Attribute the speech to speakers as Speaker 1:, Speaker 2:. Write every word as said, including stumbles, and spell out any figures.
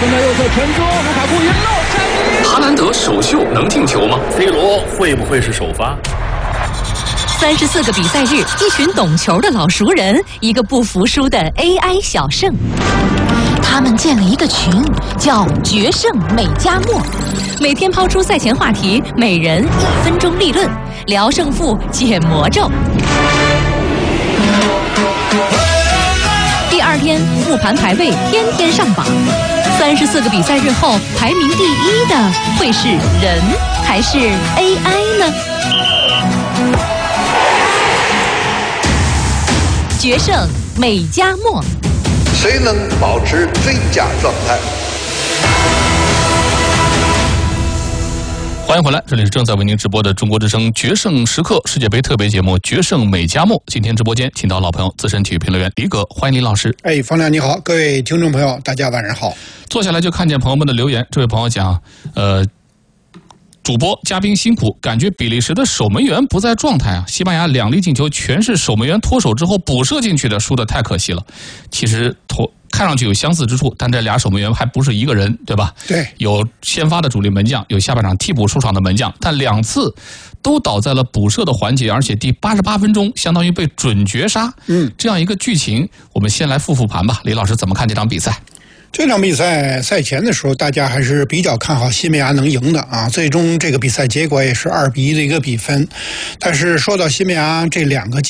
Speaker 1: 分在右侧传中，卢卡库赢了。
Speaker 2: 哈兰德首秀能进球吗
Speaker 3: ？C 罗会不会是首发？
Speaker 4: 三十四个比赛日，一群懂球的老熟人，一个不服输的 A I 小圣。他们建了一个群，叫“决胜美加墨”，每天抛出赛前话题，每人一分钟立论，聊胜负，解魔咒。第二天复盘排位，天天上榜。三十四个比赛日后，排名第一的会是人还是 A I 呢？决胜美加墨，
Speaker 5: 谁能保持最佳状态？
Speaker 2: 欢迎回来，这里是正在为您直播的中国之声决胜时刻世界杯特别节目《决胜美加墨》。今天直播间请到老朋友资深体育评论员李葛，欢迎李老师。
Speaker 6: 哎，方亮你好，各位听众朋友，大家晚上好。
Speaker 2: 坐下来就看见朋友们的留言，这位朋友讲，呃。主播嘉宾辛苦，感觉比利时的守门员不在状态啊！西班牙两粒进球全是守门员脱手之后补射进去的，输得太可惜了。其实脱看上去有相似之处，但这俩守门员还不是一个人，对吧？
Speaker 6: 对，
Speaker 2: 有先发的主力门将，有下半场替补出场的门将，但两次都倒在了补射的环节，而且第八十八分钟相当于被准绝杀。嗯，这样一个剧情，我们先来复复盘吧。李老师怎么看这场比赛？
Speaker 6: 这场比赛赛前的时候，大家还是比较看好西班牙能赢的啊。最终这个比赛结果也是二比一的一个比分。但是说到西班牙这两个